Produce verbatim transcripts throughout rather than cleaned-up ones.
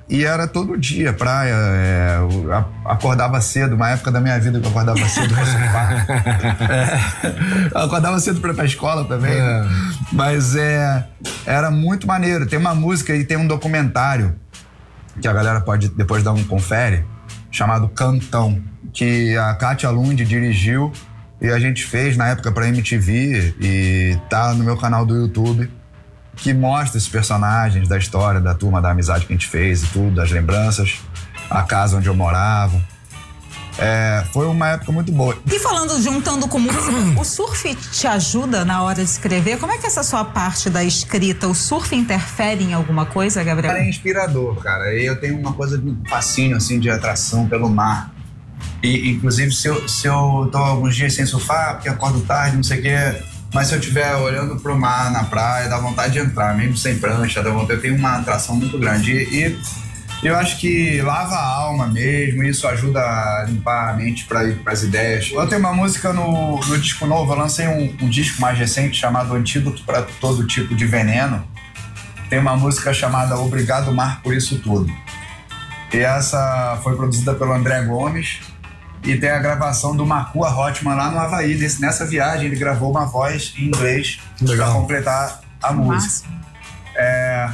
E era todo dia, praia, é, eu a- acordava cedo, uma época da minha vida que eu acordava cedo pra surfar. É, eu acordava cedo pra ir pra escola também, É. mas é, era muito maneiro. Tem uma música e tem um documentário que a galera pode depois dar um confere, chamado Cantão, que a Kátia Lund dirigiu e a gente fez na época pra M T V e tá no meu canal do YouTube, que mostra esses personagens da história, da turma, da amizade que a gente fez e tudo, das lembranças, a casa onde eu morava. É, foi uma época muito boa. E falando, juntando com música, o surf te ajuda na hora de escrever? Como é que essa sua parte da escrita, o surf interfere em alguma coisa, Gabriel? É inspirador, cara. Eu tenho uma coisa de fascínio, assim, de atração pelo mar. E, inclusive, se eu, se eu tô alguns dias sem surfar, porque acordo tarde, não sei o quê, mas se eu estiver olhando pro mar na praia, dá vontade de entrar, mesmo sem prancha, dá vontade, eu tenho uma atração muito grande. E, e eu acho que lava a alma mesmo, isso ajuda a limpar a mente para as ideias. Eu tenho uma música no, no disco novo, eu lancei um, um disco mais recente chamado Antídoto para Todo Tipo de Veneno. Tem uma música chamada Obrigado Mar por Isso Tudo. E essa foi produzida pelo André Gomes. E tem a gravação do Makua Hotman lá no Havaí. Nesse, nessa viagem ele gravou uma voz em inglês para completar a música. É,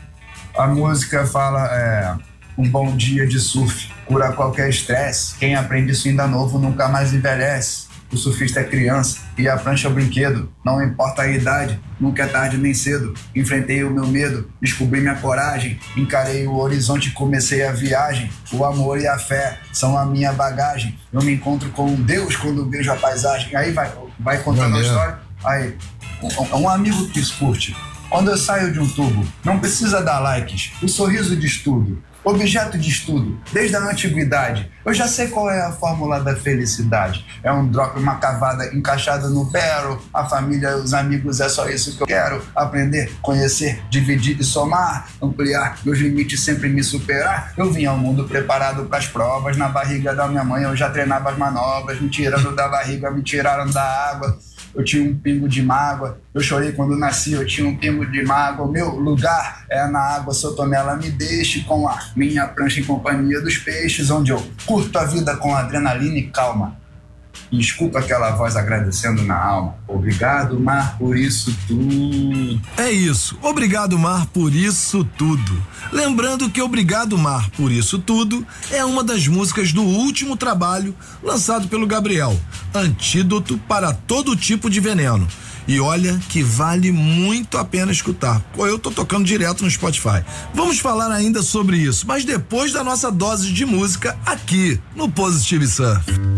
a música fala é, um bom dia de surf, cura qualquer estresse. Quem aprende isso ainda novo nunca mais envelhece. O surfista é criança e a prancha é o brinquedo. Não importa a idade, nunca é tarde nem cedo. Enfrentei o meu medo, descobri minha coragem. Encarei o horizonte e comecei a viagem. O amor e a fé são a minha bagagem. Eu me encontro com Deus quando vejo a paisagem. Aí vai, vai contando a história. Aí, um, um amigo que curte. Quando eu saio de um tubo, não precisa dar likes. O sorriso de estudo. Objeto de estudo, desde a antiguidade. Eu já sei qual é a fórmula da felicidade. É um drop, uma cavada encaixada no barrel. A família, os amigos, é só isso que eu quero. Aprender, conhecer, dividir e somar. Ampliar meus limites, sempre me superar. Eu vim ao mundo preparado para as provas. Na barriga da minha mãe eu já treinava as manobras. Me tirando da barriga, me tiraram da água. Eu tinha um pingo de mágoa, eu chorei quando nasci, eu tinha um pingo de mágoa. O meu lugar é na água, se eu tô nela me deixe com a minha prancha em companhia dos peixes, onde eu curto a vida com adrenalina e calma. E escuto aquela voz agradecendo na alma. Obrigado, mar, por isso tudo. É isso. Obrigado, mar, por isso tudo. Lembrando que Obrigado, mar, por isso tudo é uma das músicas do último trabalho lançado pelo Gabriel, Antídoto para Todo Tipo de Veneno. E olha que vale muito a pena escutar. Pô, eu tô tocando direto no Spotify. Vamos falar ainda sobre isso, mas depois da nossa dose de música aqui no Positive Surf.